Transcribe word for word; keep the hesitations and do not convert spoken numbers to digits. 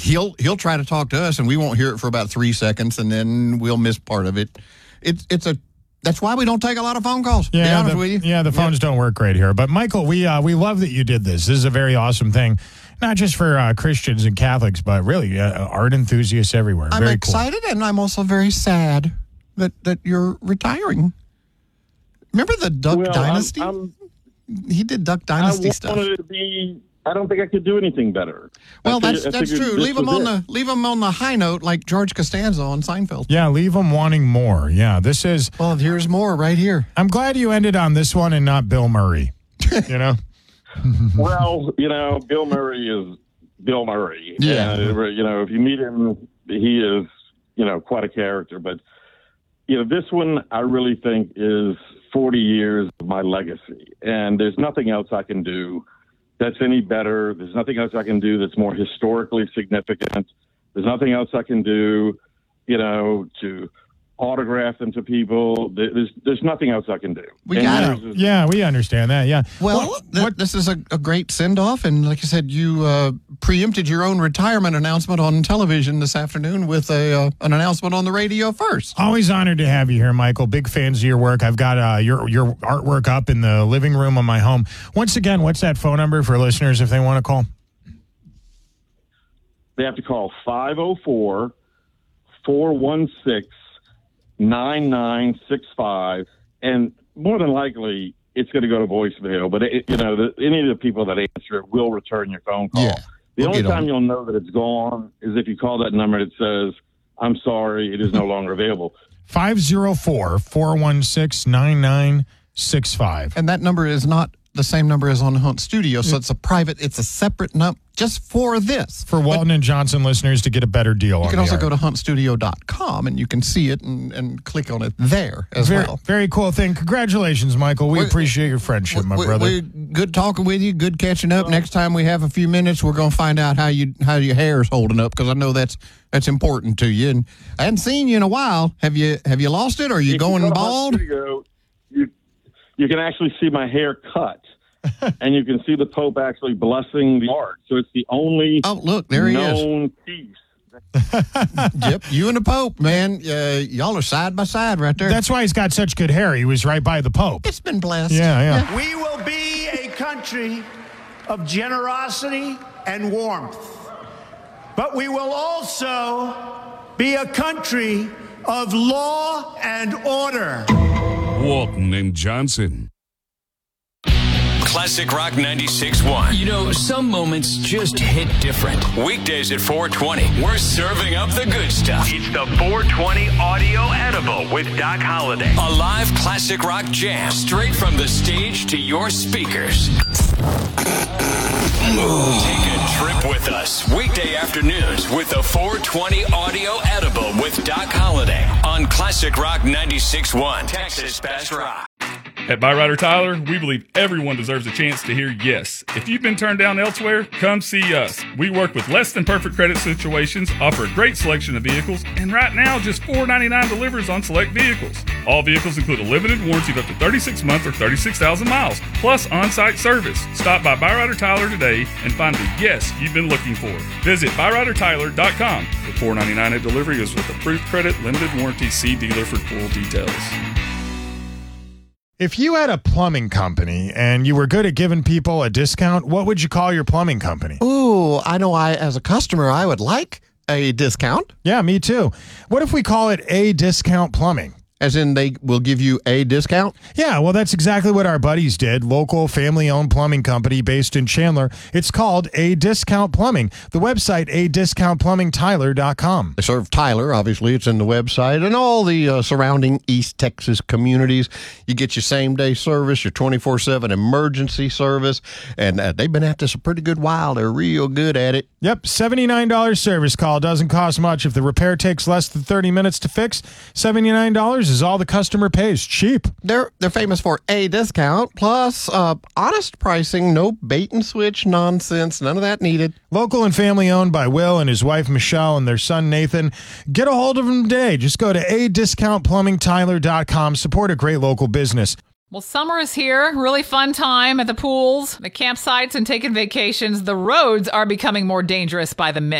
he'll he'll try to talk to us, and we won't hear it for about three seconds, and then we'll miss part of it. It's it's a that's why we don't take a lot of phone calls. Yeah, to be honest the, with you. Yeah, the phones yeah. don't work great here. But Michael, we uh, we love that you did this. This is a very awesome thing, not just for uh, Christians and Catholics, but really uh, art enthusiasts everywhere. I'm very excited, cool. and I'm also very sad that that you're retiring. Remember the Duck well, Dynasty? I'm, I'm, he did Duck Dynasty I stuff. Wanted it to be, I don't think I could do anything better. Well, I that's figured, that's true. Leave them on it. the leave them on the high note, like George Costanza on Seinfeld. Yeah, leave them wanting more. Yeah, this is. Well, here's more right here. I'm glad you ended on this one and not Bill Murray. You know. Well, you know, Bill Murray is Bill Murray. Yeah. Uh, you know, if you meet him, he is, you know, quite a character. But you know, this one I really think is forty years of my legacy, and there's nothing else I can do that's any better. There's nothing else I can do that's more historically significant. There's nothing else I can do, you know, to autograph them to people. There's there's nothing else I can do. We got it. Yeah, we understand that. Yeah. Well, well th- what, this is a, a great send-off, and like I said, you uh, preempted your own retirement announcement on television this afternoon with a uh, an announcement on the radio first. Always honored to have you here, Michael. Big fans of your work. I've got uh, your your artwork up in the living room of my home. Once again, what's that phone number for listeners if they want to call? They have to call five oh four, four one six, nine nine six five, and more than likely it's going to go to voicemail. But it, you know, the, any of the people that answer it will return your phone call. Yeah, the we'll only time on. you'll know that it's gone is if you call that number and it says, "I'm sorry, it is no longer available." five oh four, four one six, nine nine six five. And that number is not the same number as on Hunt Studio, so it's a private, it's a separate number just for this. For Walton but and Johnson listeners to get a better deal on You it. can also art. go to hunt studio dot com and you can see it and, and click on it there as very, well. Very cool thing. Congratulations, Michael. We We're, appreciate your friendship, my we, brother. We're good talking with you, good catching up. Next time we have a few minutes, we're going to find out how you how your hair is holding up, because I know that's that's important to you. And I hadn't seen you in a while. Have you have you lost it? Or are you If going you go to bald? Hunt Studio, you, you can actually see my hair cut. And you can see the Pope actually blessing the art. So it's the only Oh, look, there he is. known piece. Yep, you and the Pope, man. Uh, y'all are side by side right there. That's why he's got such good hair. He was right by the Pope. It's been blessed. Yeah, yeah. We will be a country of generosity and warmth. But we will also be a country of law and order. Walton and Johnson. Classic Rock ninety-six point one. You know, some moments just hit different. Weekdays at four twenty, we're serving up the good stuff. It's the four twenty Audio Edible with Doc Holliday. A live classic rock jam straight from the stage to your speakers. Take a trip with us weekday afternoons with the four twenty Audio Edible with Doc Holliday on Classic Rock ninety-six point one, Texas Best Rock. At Byrider Tyler, we believe everyone deserves a chance to hear yes. If you've been turned down elsewhere, come see us. We work with less than perfect credit situations, offer a great selection of vehicles, and right now just four ninety-nine delivers on select vehicles. All vehicles include a limited warranty of up to thirty-six months or thirty-six thousand miles, plus on-site service. Stop by Byrider Tyler today and find the yes you've been looking for. Visit byrider tyler dot com. The four ninety-nine at delivery is with approved credit, limited warranty. See dealer for full details. If you had a plumbing company and you were good at giving people a discount, what would you call your plumbing company? Ooh, I know I, as a customer, I would like a discount. Yeah, me too. What if we call it A Discount Plumbing? As in they will give you a discount? Yeah, well, that's exactly what our buddies did. Local family-owned plumbing company based in Chandler. It's called A Discount Plumbing. The website, a discount plumbing tyler dot com. They serve Tyler, obviously. It's in the website. And all the uh, surrounding East Texas communities. You get your same-day service, your twenty-four seven emergency service. And uh, they've been at this a pretty good while. They're real good at it. Yep, seventy-nine dollars service call. Doesn't cost much. If the repair takes less than thirty minutes to fix, seventy-nine dollars is all the customer pays. Cheap. They're they're famous for a discount, plus uh, honest pricing, no bait and switch nonsense, none of that needed. Local and family owned by Will and his wife Michelle and their son Nathan. Get a hold of them today. Just go to a discount plumbing tyler dot com. Support a great local business. Well, summer is here. Really fun time at the pools, the campsites, and taking vacations. The roads are becoming more dangerous by the minute.